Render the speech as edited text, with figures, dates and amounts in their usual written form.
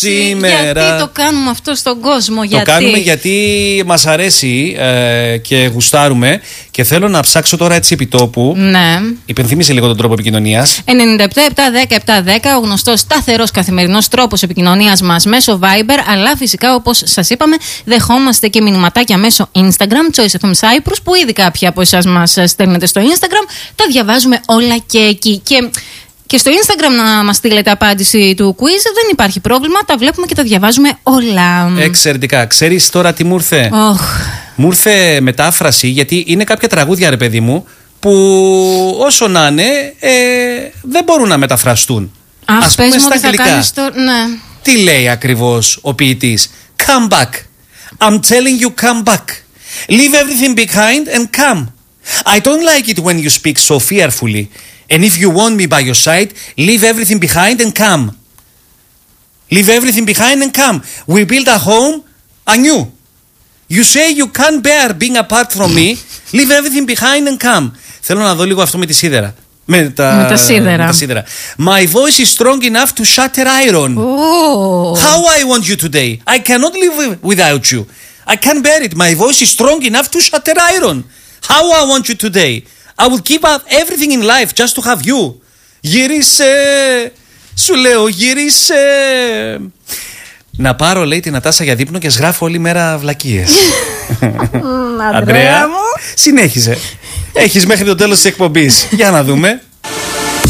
σήμερα. Γιατί το κάνουμε αυτό στον κόσμο, Το κάνουμε γιατί μας αρέσει και γουστάρουμε. Και θέλω να ψάξω τώρα έτσι επιτόπου. Ναι. Υπενθύμισε λίγο τον τρόπο επικοινωνίας. 97-7-10-7-10, ο γνωστός σταθερός καθημερινός τρόπος επικοινωνίας μας μέσω Viber. Αλλά φυσικά, όπως σας είπαμε, δεχόμαστε και μηνυματάκια μέσω Instagram, Choice FM Cyprus, που ήδη κάποιοι από εσάς μας στέλνετε στο Instagram. Τα διαβάζουμε όλα και εκεί. Και στο Instagram να μας στείλετε απάντηση του quiz, δεν υπάρχει πρόβλημα, τα βλέπουμε και τα διαβάζουμε όλα. Εξαιρετικά. Ξέρεις τώρα τι μου ήρθε? Μου ήρθε μετάφραση, γιατί είναι κάποια τραγούδια, ρε παιδί μου, που όσο να είναι δεν μπορούν να μεταφραστούν. Ας πούμε στα αγγλικά. Ναι. Τι λέει ακριβώς ο ποιητής? Come back. I'm telling you, come back. Leave everything behind and come. I don't like it when you speak so fearfully. And if you want me by your side, leave everything behind and come. Leave everything behind and come. We build a home anew. You say you can't bear being apart from me. Leave everything behind and come. Θέλω να δω λίγο αυτό με τη σίδερα. Με τα σίδερα. My voice is strong enough to shatter iron. Oh. How I want you today. I cannot live without you. I can't bear it. My voice is strong enough to shatter iron. How I want you today. I will give up everything in life just to have you. Γύρισε. Σου λέω, γύρισε. Να πάρω, λέει, την Νατάσα για δείπνο και σγράφω όλη μέρα βλακίες. Ανδρέα μου. Συνέχιζε. Έχεις μέχρι το τέλος της εκπομπής. Για να δούμε.